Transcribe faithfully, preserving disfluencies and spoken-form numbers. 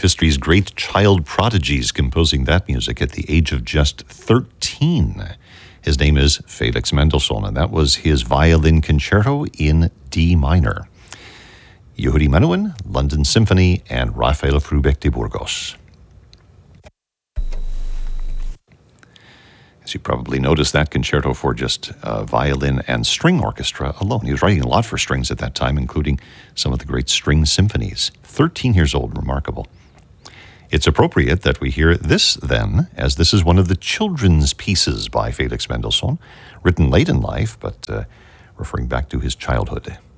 of history's great child prodigies composing that music at the age of just thirteen. His name is Felix Mendelssohn, and that was his violin concerto in D minor. Yehudi Menuhin, London Symphony, and Rafael Frubeck de Burgos. As you probably noticed, that concerto for just uh, violin and string orchestra alone. He was writing a lot for strings at that time, including some of the great string symphonies. thirteen years old, remarkable. It's appropriate that we hear this then, as this is one of the children's pieces by Felix Mendelssohn, written late in life, but uh, referring back to his childhood.